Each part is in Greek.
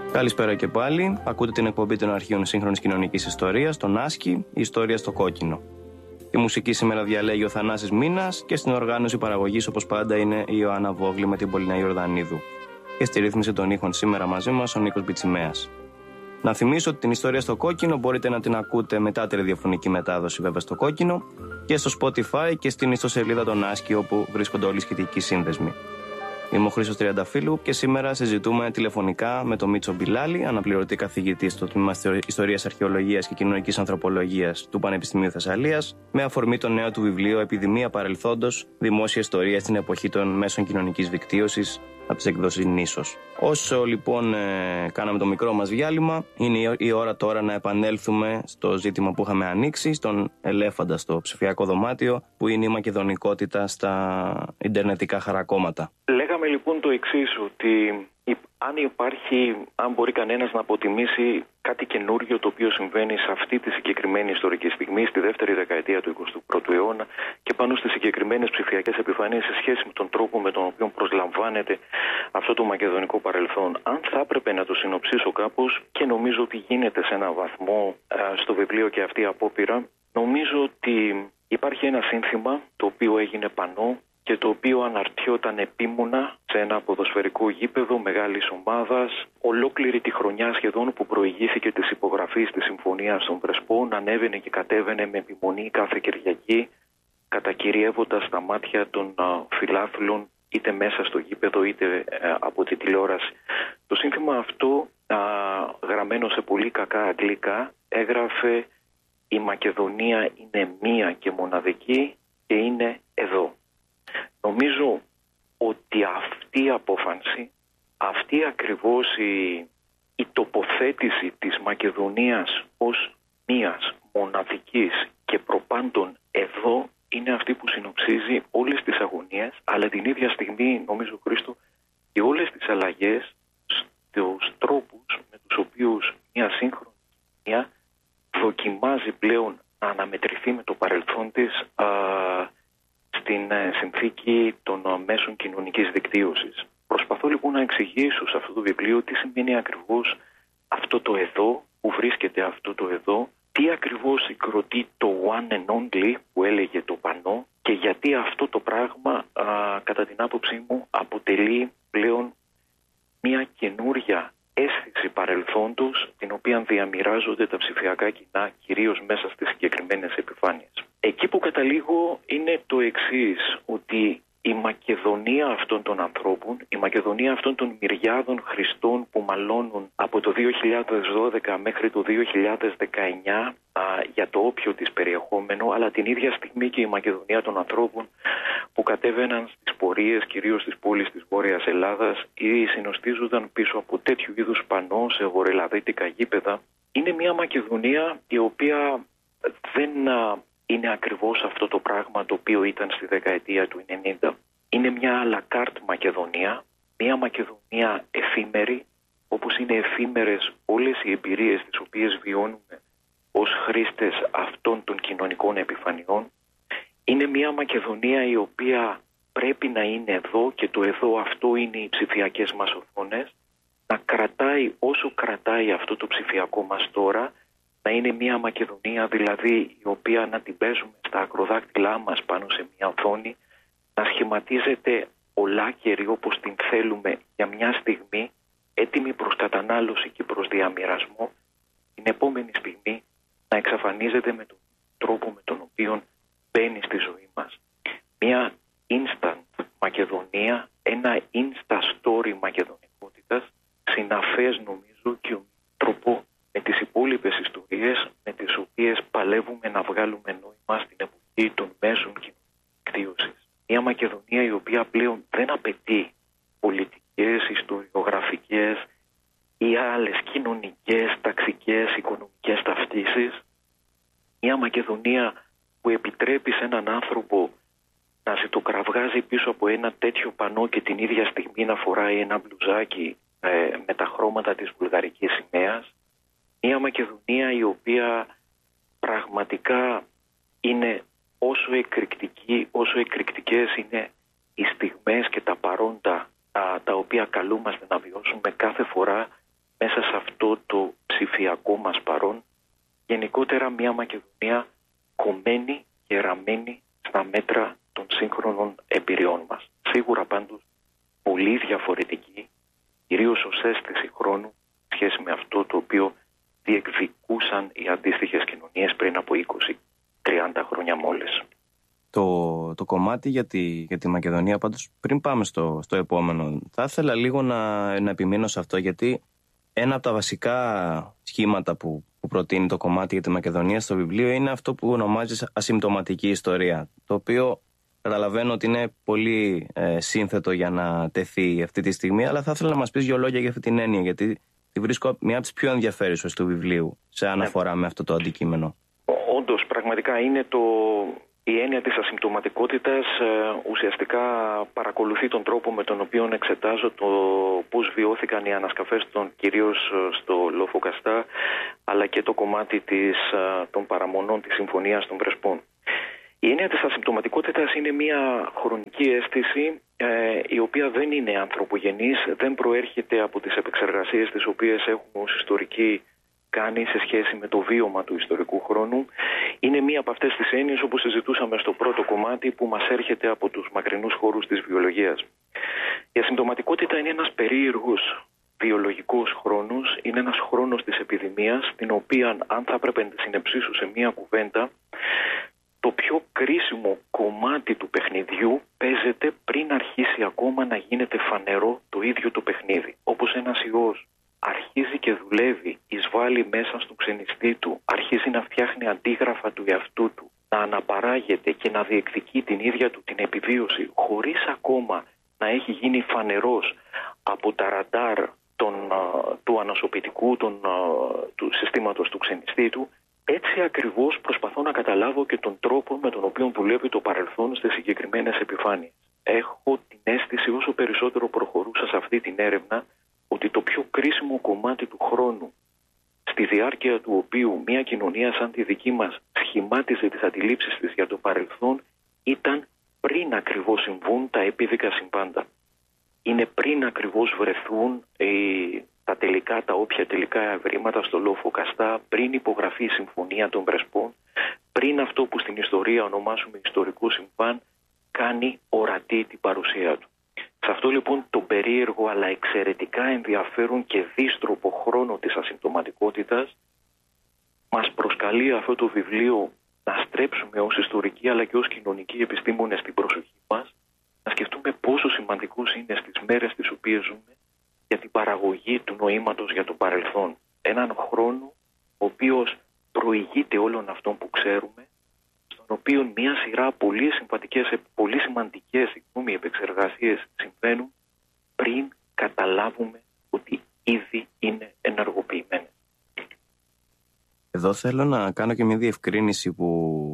Καλησπέρα και πάλι. Ακούτε την εκπομπή των αρχείων σύγχρονης κοινωνικής ιστορίας, τον Άσκη, η ιστορία στο κόκκινο. Τη μουσική σήμερα διαλέγει ο Θανάσης Μίνας και στην οργάνωση παραγωγής, όπως πάντα, είναι η Ιωάννα Βόγλη με την Πολυναία Ιορδανίδου. Και στη ρύθμιση των ήχων σήμερα μαζί μας ο Νίκος Μπιτσιμέας. Να θυμίσω ότι την ιστορία στο κόκκινο μπορείτε να την ακούτε μετά τη ραδιοφωνική μετάδοση, βέβαια, στο κόκκινο και στο Spotify και στην ιστοσελίδα των Άσκη, όπου βρίσκονται όλοι οι σχετικοί σύνδεσμοι. Είμαι ο Χρήστος Τριανταφύλου και σήμερα συζητούμε τηλεφωνικά με τον Μίτσο Μπιλάλη, αναπληρωτή καθηγητή στο Τμήμα Ιστορίας, Αρχαιολογίας και Κοινωνικής Ανθρωπολογίας του Πανεπιστημίου Θεσσαλίας, με αφορμή το νέο του βιβλίο «Επιδημία Παρελθόντος. Δημόσια Ιστορία στην εποχή των μέσων κοινωνικής δικτύωσης» από τις εκδόσεις Νήσος. Όσο λοιπόν κάναμε το μικρό μας διάλειμμα, είναι η ώρα τώρα να επανέλθουμε στο ζήτημα που είχαμε ανοίξει, στον ελέφαντα στο ψηφιακό δωμάτιο, που είναι η μακεδονικότητα στα ιντερνετικά χαρακόμματα. Λέγαμε λοιπόν το εξής, ότι αν μπορεί κανένας να αποτιμήσει κάτι καινούριο το οποίο συμβαίνει σε αυτή τη συγκεκριμένη ιστορική στιγμή, στη δεύτερη δεκαετία του 21ου αιώνα και πάνω στις συγκεκριμένες ψηφιακές επιφάνειες σε σχέση με τον τρόπο με τον οποίο προσλαμβάνεται αυτό το μακεδονικό παρελθόν, αν θα έπρεπε να το συνοψίσω κάπως, και νομίζω ότι γίνεται σε έναν βαθμό στο βιβλίο και αυτή η απόπειρα, νομίζω ότι υπάρχει ένα σύνθημα το οποίο έγινε πανό και το οποίο αναρτιόταν επίμονα σε ένα ποδοσφαιρικό γήπεδο μεγάλης ομάδας. Ολόκληρη τη χρονιά σχεδόν που προηγήθηκε της υπογραφής της Συμφωνίας των Πρεσπών, ανέβαινε και κατέβαινε με επιμονή κάθε Κυριακή, κατακυριεύοντας τα μάτια των φιλάθλων, είτε μέσα στο γήπεδο είτε από τη τηλεόραση. Το σύνθημα αυτό, γραμμένο σε πολύ κακά αγγλικά, έγραφε «Η Μακεδονία είναι μία και μοναδική και είναι εδώ». Νομίζω ότι αυτή η απόφανση, αυτή ακριβώς η τοποθέτηση της Μακεδονίας ως μίας μοναδικής και προπάντων εδώ, είναι αυτή που συνοψίζει όλες τις αγωνίες, αλλά την ίδια στιγμή, νομίζω, Χρήστο, και όλες τις αλλαγές στους τρόπους με τους οποίους μια σύγχρονη κοινωνία δοκιμάζει πλέον να αναμετρηθεί με το παρελθόν της στην συνθήκη των μέσων κοινωνικής δικτύωσης. Προσπαθώ λοιπόν να εξηγήσω σε αυτό το βιβλίο τι σημαίνει ακριβώς αυτό το εδώ, που βρίσκεται αυτό το εδώ, τι ακριβώς συγκροτεί το one and only που έλεγε το πανό και γιατί αυτό το πράγμα κατά την άποψή μου αποτελεί πλέον μια καινούρια αίσθηση παρελθόντος, την οποία διαμοιράζονται τα ψηφιακά κοινά, κυρίως μέσα στις συγκεκριμένες επιφάνειες. Εκεί που καταλήγω είναι το εξής, ότι η Μακεδονία αυτών των ανθρώπων, η Μακεδονία αυτών των μυριάδων Χριστών που μαλώνουν από το 2012 μέχρι το 2019 για το όποιο της περιεχόμενο, αλλά την ίδια στιγμή και η Μακεδονία των ανθρώπων που κατέβαιναν στις πορείες, κυρίως στις πόλεις της Βόρειας Ελλάδας, ή συνοστίζονταν πίσω από τέτοιου είδους πανό σε βορειοελλαδίτικα γήπεδα, είναι μια Μακεδονία η οποία δεν είναι ακριβώς αυτό το πράγμα το οποίο ήταν στη δεκαετία του 90. Είναι μια à la carte Μακεδονία, μια Μακεδονία εφήμερη, όπως είναι εφήμερες όλες οι εμπειρίες τις οποίες βιώνουμε ως χρήστες αυτών των κοινωνικών επιφανειών. Είναι μια Μακεδονία η οποία πρέπει να είναι εδώ, και το εδώ αυτό είναι οι ψηφιακές μας οθόνες, να κρατάει όσο κρατάει αυτό το ψηφιακό μας τώρα, να είναι μια Μακεδονία δηλαδή η οποία να την παίζουμε στα ακροδάκτυλά μας πάνω σε μια οθόνη, να σχηματίζεται ολάκερη όπως την θέλουμε για μια στιγμή, έτοιμη προς κατανάλωση και προς διαμοιρασμό, την επόμενη στιγμή να εξαφανίζεται με τον τρόπο με τον οποίο μπαίνει στη ζωή μας. Μια instant Μακεδονία, ένα insta story μακεδονικότητας, συναφές νομίζω και ο τρόπο με τις υπόλοιπες ιστορίες με τις οποίες παλεύουμε να βγάλουμε νόημα στην εποχή των μέσων κοινωνικής. Μια Μακεδονία η οποία πλέον δεν απαιτεί πολιτικές, ιστοριογραφικές ή άλλες κοινωνικές, ταξικές, οικονομικές ταυτίσεις. Μια Μακεδονία που επιτρέπει σε έναν άνθρωπο να ζητοκραυγάζει πίσω από ένα τέτοιο πανό και την ίδια στιγμή να φοράει ένα μπλουζάκι με τα χρώματα της βουλγαρικής σημαίας. Μια Μακεδονία η οποία πραγματικά είναι όσο εκρηκτική, όσο εκρηκτικές είναι οι στιγμές και τα παρόντα τα οποία καλούμαστε να βιώσουμε κάθε φορά μέσα σε αυτό το ψηφιακό μας παρόν, γενικότερα μια Μακεδονία κομμένη και ραμμένη στα μέτρα των σύγχρονων εμπειριών μας. Σίγουρα πάντως πολύ διαφορετική, κυρίως ως αίσθηση χρόνου, σχέση με αυτό το οποίο διεκδικούσαν οι αντίστοιχες κοινωνίες πριν από 20-30 χρόνια μόλις. Το κομμάτι για τη Μακεδονία, πάντως, πριν πάμε στο επόμενο, θα ήθελα λίγο να επιμείνω σε αυτό, γιατί ένα από τα βασικά σχήματα που προτείνει το κομμάτι για τη Μακεδονία στο βιβλίο είναι αυτό που ονομάζει ασυμπτωματική ιστορία, το οποίο καταλαβαίνω ότι είναι πολύ σύνθετο για να τεθεί αυτή τη στιγμή, αλλά θα ήθελα να μας πεις 2 λόγια για αυτή την έννοια, γιατί τη βρίσκω μια από τις πιο ενδιαφέρουσες του βιβλίου σε αναφορά με αυτό το αντικείμενο. Όντως, πραγματικά είναι η έννοια της ασυμπτωματικότητας ουσιαστικά παρακολουθεί τον τρόπο με τον οποίο εξετάζω το πώς βιώθηκαν οι ανασκαφές κυρίως στο Λόφο-Καστά, αλλά και το κομμάτι των παραμονών της Συμφωνίας των Πρεσπών. Η έννοια της ασυμπτωματικότητας είναι μια χρονική αίσθηση η οποία δεν είναι ανθρωπογενής, δεν προέρχεται από τις επεξεργασίες τις οποίες έχουμε ως ιστορικοί κάνει σε σχέση με το βίωμα του ιστορικού χρόνου. Είναι μία από αυτές τις έννοιες, όπως συζητούσαμε στο πρώτο κομμάτι, που μας έρχεται από τους μακρινούς χώρους της βιολογίας. Η ασυμπτωματικότητα είναι ένας περίεργος βιολογικός χρόνος, είναι ένας χρόνος της επιδημίας, την οποία, αν θα έπρεπε να συνεψίσω σε μία κουβέντα, το πιο κρίσιμο κομμάτι του παιχνιδιού παίζεται πριν αρχίσει ακόμα να γίνεται φανερό το ίδιο το παιχνίδι. Όπως ένας ιός αρχίζει και δουλεύει, εισβάλλει μέσα στο ξενιστή του, αρχίζει να φτιάχνει αντίγραφα του εαυτού του, να αναπαράγεται και να διεκδικεί την ίδια του την επιβίωση, χωρίς ακόμα να έχει γίνει φανερός από τα ραντάρ του ανοσοποιητικού του συστήματος του ξενιστή του. Έτσι ακριβώς προσπαθώ να καταλάβω και τον τρόπο με τον οποίο δουλεύει το παρελθόν στις συγκεκριμένες επιφάνειες. Έχω την αίσθηση, όσο περισσότερο προχωρούσα σε αυτή την έρευνα, ότι το πιο κρίσιμο κομμάτι του χρόνου, στη διάρκεια του οποίου μια κοινωνία σαν τη δική μας σχημάτιζε τις αντιλήψεις της για το παρελθόν, ήταν πριν ακριβώς συμβούν τα επίδικα συμβάντα. Είναι πριν ακριβώς βρεθούν τα όποια τελικά ευρήματα στο Λόφο-Καστά, πριν υπογραφεί η Συμφωνία των Πρεσπών, πριν αυτό που στην ιστορία ονομάσουμε ιστορικό συμβάν κάνει ορατή την παρουσία του. Σε αυτό λοιπόν το περίεργο αλλά εξαιρετικά ενδιαφέρον και δύστροπο χρόνο της ασυμπτωματικότητας μας προσκαλεί αυτό το βιβλίο να στρέψουμε ως ιστορικοί αλλά και ως κοινωνικοί επιστήμονες την προσοχή μας, να σκεφτούμε πόσο σημαντικός είναι στις μέρες τις οποίες ζούμε για την παραγωγή του νοήματος για το παρελθόν. Έναν χρόνο ο οποίος προηγείται όλων αυτών που ξέρουμε, στον οποίο μια σειρά πολύ σημαντικές επεξεργασίες συμβαίνουν πριν καταλάβουμε ότι ήδη είναι ενεργοποιημένες. Εδώ θέλω να κάνω και μια διευκρίνηση που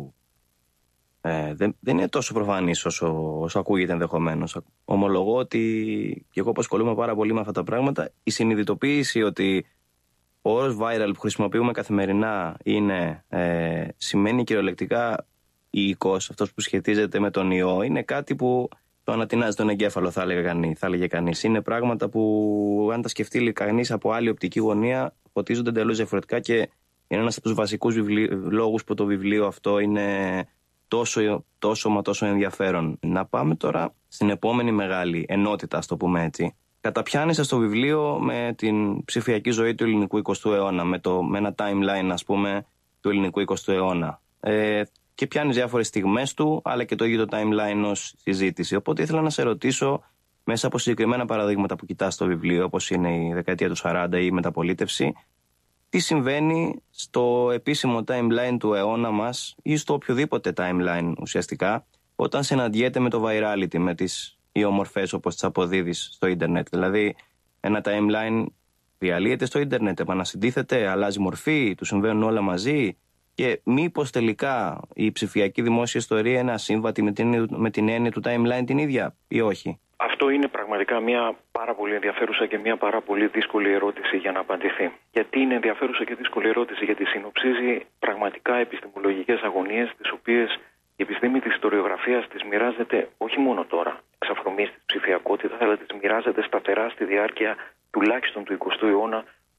δεν είναι τόσο προφανής όσο ακούγεται ενδεχομένως. Ομολογώ ότι και εγώ που ασχολούμαι πάρα πολύ με αυτά τα πράγματα, η συνειδητοποίηση ότι ο όρος viral που χρησιμοποιούμε καθημερινά σημαίνει κυριολεκτικά ιικός, αυτός που σχετίζεται με τον ιό, είναι κάτι που το ανατινάζει τον εγκέφαλο, θα έλεγε κανείς. Είναι πράγματα που, αν τα σκεφτεί κανείς από άλλη οπτική γωνία, φωτίζονται εντελώς διαφορετικά και είναι ένας από τους βασικούς λόγους που το βιβλίο αυτό είναι τόσο ενδιαφέρον. Να πάμε τώρα στην επόμενη μεγάλη ενότητα, ας το πούμε έτσι. Καταπιάνεσαι στο βιβλίο με την ψηφιακή ζωή του ελληνικού 20ου αιώνα, με ένα timeline, ας πούμε, του ελληνικού 20ου αιώνα. Και πιάνεις διάφορες στιγμές του, αλλά και το ίδιο το timeline ως συζήτηση. Οπότε ήθελα να σε ρωτήσω, μέσα από συγκεκριμένα παραδείγματα που κοιτάς στο βιβλίο, όπως είναι η δεκαετία του 40 ή η μεταπολίτευση, τι συμβαίνει στο επίσημο timeline του αιώνα μας ή στο οποιοδήποτε timeline ουσιαστικά, όταν συναντιέται με το virality, με τις ιομορφές όπως τις αποδίδεις στο ίντερνετ. Δηλαδή, ένα timeline διαλύεται στο ίντερνετ, επανασυντίθεται, αλλάζει μορφή, του συμβαίνουν όλα μαζί. Και μήπως τελικά η ψηφιακή δημόσια ιστορία είναι ασύμβατη με την έννοια του timeline την ίδια ή όχι? Αυτό είναι πραγματικά μια πάρα πολύ ενδιαφέρουσα και μια πάρα πολύ δύσκολη ερώτηση για να απαντηθεί. Γιατί είναι ενδιαφέρουσα και δύσκολη ερώτηση? Γιατί συνοψίζει πραγματικά επιστημολογικές αγωνίες, τις οποίες η επιστήμη της ιστοριογραφίας τις μοιράζεται όχι μόνο τώρα, εξ αφορμής της ψηφιακότητας, αλλά τις μοιράζεται σταθερά στη διάρκεια τουλάχιστον του 20ου αιώνα,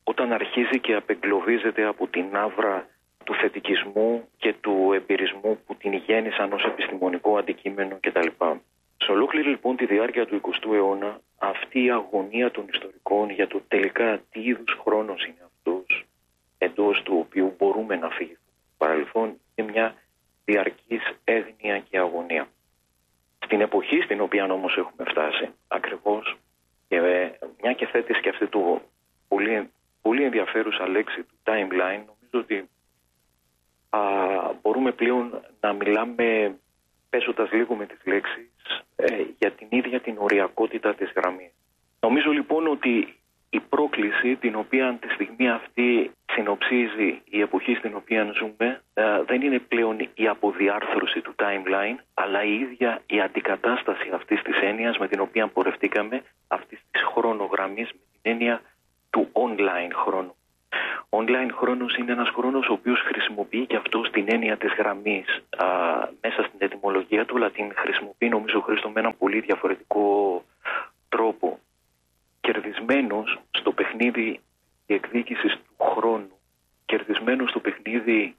όταν αρχίζει και απεγκλωβίζεται από την άβρα του θετικισμού και του εμπειρισμού που την γέννησαν ως επιστημονικό αντικείμενο κτλ. Σε ολόκληρη λοιπόν τη διάρκεια του 20ου αιώνα, αυτή η αγωνία των ιστορικών για το τελικά τι είδους χρόνος είναι αυτός εντός του οποίου μπορούμε να φύγουμε στο παρελθόν, είναι μια διαρκής έγνοια και αγωνία. Στην εποχή στην οποία όμως έχουμε φτάσει, ακριβώς, και μια και θέτεις και αυτή του πολύ ενδιαφέρουσα λέξη του timeline, νομίζω ότι μπορούμε πλέον να μιλάμε, πέσοντας λίγο με τις λέξεις, για την ίδια την οριακότητα της γραμμής. Νομίζω λοιπόν ότι η πρόκληση την οποία τη στιγμή αυτή συνοψίζει η εποχή στην οποία ζούμε δεν είναι πλέον η αποδιάρθρωση του timeline, αλλά η ίδια η αντικατάσταση αυτής της έννοιας με την οποία πορευτήκαμε, αυτής της χρονογραμμής, με την έννοια του online χρόνου. Online χρόνος είναι ένας χρόνος ο οποίος χρησιμοποιεί και αυτό την έννοια της γραμμής μέσα στην ετυμολογία του, αλλά την χρησιμοποιεί νομίζω Χρήστο με έναν πολύ διαφορετικό τρόπο. Κερδισμένος στο παιχνίδι διεκδίκησης του χρόνου, κερδισμένος στο παιχνίδι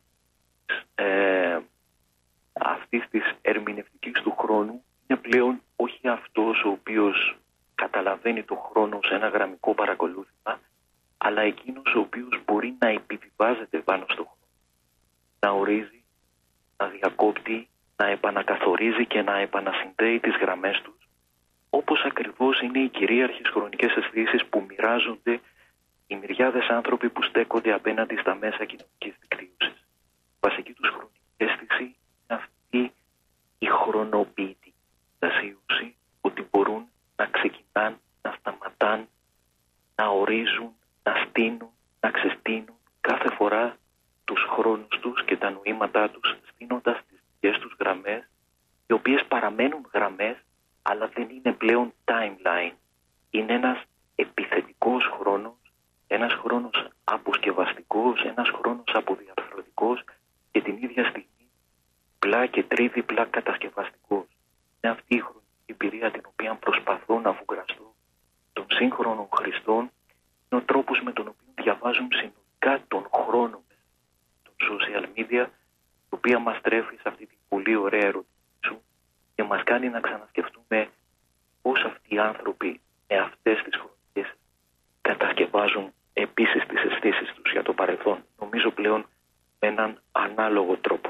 αυτής της ερμηνευτικής του χρόνου, είναι πλέον όχι αυτός ο οποίος καταλαβαίνει το χρόνο σε ένα γραμμικό παρακολούθημα, αλλά εκείνος ο οποίος μπορεί να επιβιβάζεται πάνω στο χρόνο, να ορίζει, να διακόπτει, να επανακαθορίζει και να επανασυνδέει τις γραμμές τους, όπως ακριβώς είναι οι κυρίαρχες χρονικές αισθήσεις που μοιράζονται οι μυριάδες άνθρωποι που στέκονται απέναντι στα μέσα κοινωνικής δικτύωσης. Η βασική τους χρονική αίσθηση είναι αυτή η χρονοποιητική δασίωση, ότι μπορούν να ξεκινάνε, να σταματάνε, να ορίζουν, να στείνουν, να ξεστείνουν κάθε φορά τους χρόνους τους και τα νοήματά τους, στείνοντας τις δικές τους γραμμές, οι οποίες παραμένουν γραμμές, αλλά δεν είναι πλέον timeline. Είναι ένας επιθετικός χρόνος, ένας χρόνος αποσκευαστικός, ένας χρόνος αποδιαρθρωτικός και την ίδια στιγμή πλά και τρίδιπλα κατασκευαστικός. Είναι αυτή η χρονική εμπειρία την οποία προσπαθώ να φουγκραστώ των σύγχρονων χρηστών. Είναι ο τρόπος με τον οποίο διαβάζουν συνολικά τον χρόνο των social media, η οποία μας τρέφει σε αυτή την πολύ ωραία ερώτηση σου και μας κάνει να ξανασκεφτούμε πώς αυτοί οι άνθρωποι με αυτές τις χρονικές κατασκευάζουν επίσης τις αισθήσεις τους για το παρελθόν. Νομίζω πλέον με έναν ανάλογο τρόπο.